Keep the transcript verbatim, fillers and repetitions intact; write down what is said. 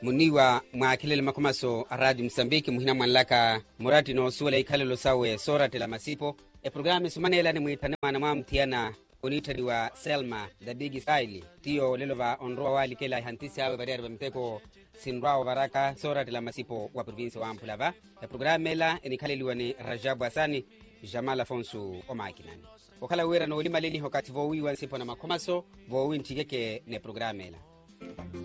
muniwa mwakilele makomaso Radio Msambiki muhina mwanlaka murati no suwela ikhalelo sawe sorate la masipo e programe sumanela ni muitane mwana mwa mtiana unitari wa Selma the Big Style tiyo lelova onroa wali kela hantisi hawe bariyari bamteko sinrao baraka sorate la masipo wa provinsi wa Ampulava e programe la enikhaleliwa ni Rajabu Hasani Jamal Afonso Omakinani wakala uwera no ulima lili hokati vowi wansipo na makomaso vowi nchigeke ne programe la